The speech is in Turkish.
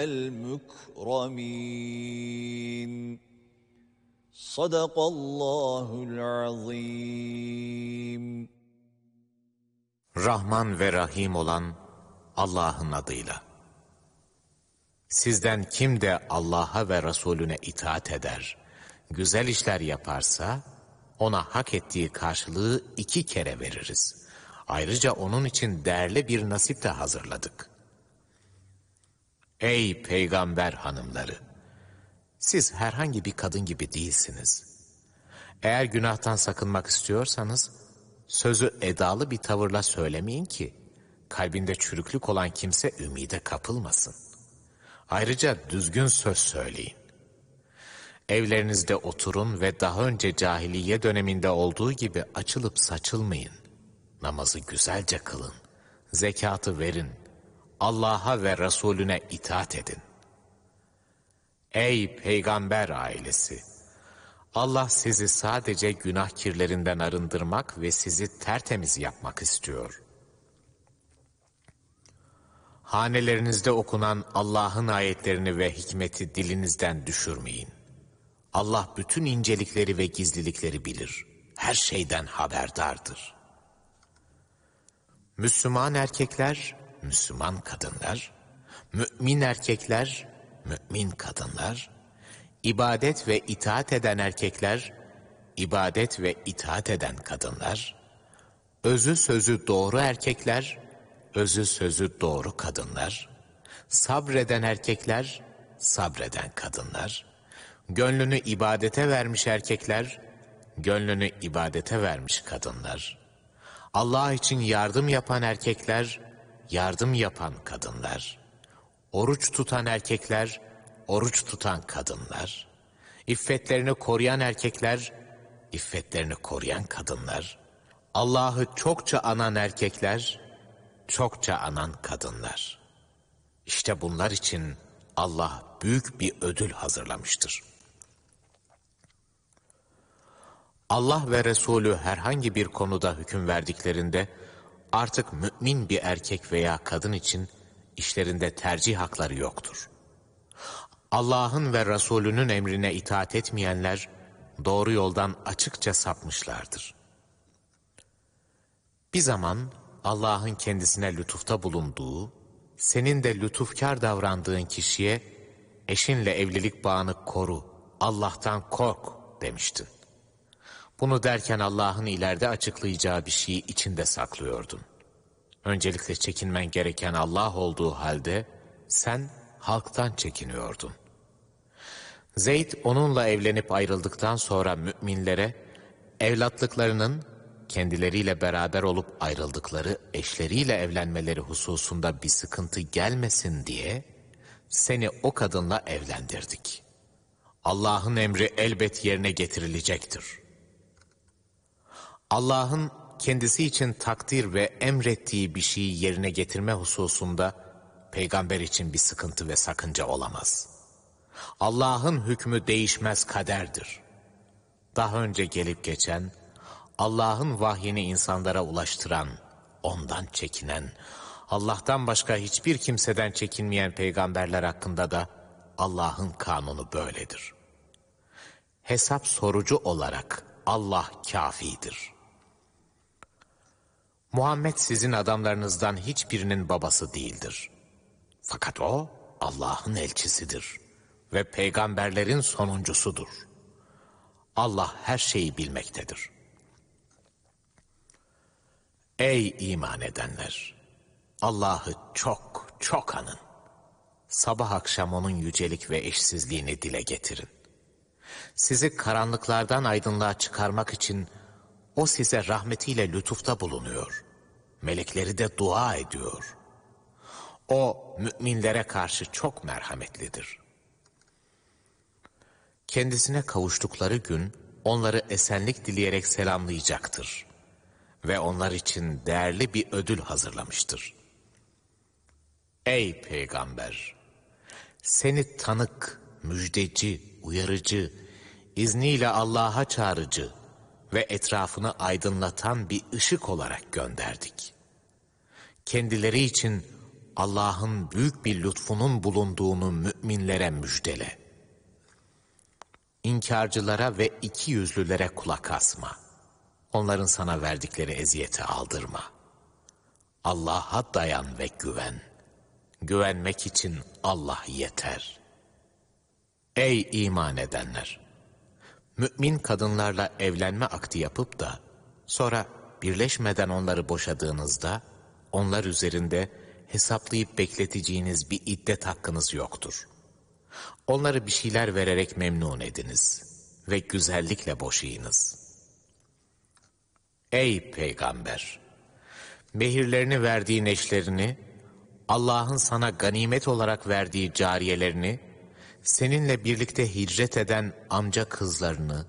المكرمين صدق الله العظيم. Rahman ve Rahim olan Allah'ın adıyla. Sizden kim de Allah'a ve Resulüne itaat eder, güzel işler yaparsa, ona hak ettiği karşılığı 2 kere veririz. Ayrıca onun için değerli bir nasip de hazırladık. Ey peygamber hanımları! Siz herhangi bir kadın gibi değilsiniz. Eğer günahtan sakınmak istiyorsanız, sözü edalı bir tavırla söylemeyin ki, kalbinde çürüklük olan kimse ümide kapılmasın. Ayrıca düzgün söz söyleyin. Evlerinizde oturun ve daha önce cahiliye döneminde olduğu gibi açılıp saçılmayın. Namazı güzelce kılın, zekatı verin, Allah'a ve Resulüne itaat edin. Ey peygamber ailesi! Allah sizi sadece günah kirlerinden arındırmak ve sizi tertemiz yapmak istiyor. Hanelerinizde okunan Allah'ın ayetlerini ve hikmeti dilinizden düşürmeyin. Allah bütün incelikleri ve gizlilikleri bilir. Her şeyden haberdardır. Müslüman erkekler, Müslüman kadınlar, mümin erkekler, mümin kadınlar, ibadet ve itaat eden erkekler, ibadet ve itaat eden kadınlar, özü sözü doğru erkekler, özü sözü doğru kadınlar, sabreden erkekler, sabreden kadınlar, gönlünü ibadete vermiş erkekler, gönlünü ibadete vermiş kadınlar, Allah için yardım yapan erkekler, yardım yapan kadınlar, oruç tutan erkekler, oruç tutan kadınlar, iffetlerini koruyan erkekler, iffetlerini koruyan kadınlar, Allah'ı çokça anan erkekler, çokça anan kadınlar. İşte bunlar için Allah büyük bir ödül hazırlamıştır. Allah ve Resulü herhangi bir konuda hüküm verdiklerinde artık mümin bir erkek veya kadın için işlerinde tercih hakları yoktur. Allah'ın ve Resulünün emrine itaat etmeyenler doğru yoldan açıkça sapmışlardır. Bir zaman Allah'ın kendisine lütufta bulunduğu, senin de lütufkar davrandığın kişiye eşinle evlilik bağını koru, Allah'tan kork demiştin. Bunu derken Allah'ın ileride açıklayacağı bir şeyi içinde saklıyordun. Öncelikle çekinmen gereken Allah olduğu halde sen halktan çekiniyordun. Zeyd onunla evlenip ayrıldıktan sonra müminlere evlatlıklarının kendileriyle beraber olup ayrıldıkları eşleriyle evlenmeleri hususunda bir sıkıntı gelmesin diye seni o kadınla evlendirdik. Allah'ın emri elbet yerine getirilecektir. Allah'ın kendisi için takdir ve emrettiği bir şeyi yerine getirme hususunda peygamber için bir sıkıntı ve sakınca olamaz. Allah'ın hükmü değişmez kaderdir. Daha önce gelip geçen, Allah'ın vahyini insanlara ulaştıran, ondan çekinen, Allah'tan başka hiçbir kimseden çekinmeyen peygamberler hakkında da Allah'ın kanunu böyledir. Hesap sorucu olarak Allah kâfidir. Muhammed sizin adamlarınızdan hiçbirinin babası değildir. Fakat o Allah'ın elçisidir ve peygamberlerin sonuncusudur. Allah her şeyi bilmektedir. Ey iman edenler! Allah'ı çok çok anın. Sabah akşam onun yücelik ve eşsizliğini dile getirin. Sizi karanlıklardan aydınlığa çıkarmak için o size rahmetiyle lütufta bulunuyor. Melekleri de dua ediyor. O müminlere karşı çok merhametlidir. Kendisine kavuştukları gün onları esenlik dileyerek selamlayacaktır. Ve onlar için değerli bir ödül hazırlamıştır. Ey peygamber! Seni tanık, müjdeci, uyarıcı, izniyle Allah'a çağırıcı ve etrafını aydınlatan bir ışık olarak gönderdik. Kendileri için Allah'ın büyük bir lütfunun bulunduğunu müminlere müjdele. İnkarcılara ve ikiyüzlülere kulak asma. Onların sana verdikleri eziyeti aldırma. Allah'a dayan ve güven. Güvenmek için Allah yeter. Ey iman edenler! Mümin kadınlarla evlenme akdi yapıp da sonra birleşmeden onları boşadığınızda onlar üzerinde hesaplayıp bekleteceğiniz bir iddet hakkınız yoktur. Onları bir şeyler vererek memnun ediniz ve güzellikle boşayınız. Ey Peygamber! Mehirlerini verdiğin eşlerini, Allah'ın sana ganimet olarak verdiği cariyelerini, seninle birlikte hicret eden amca kızlarını,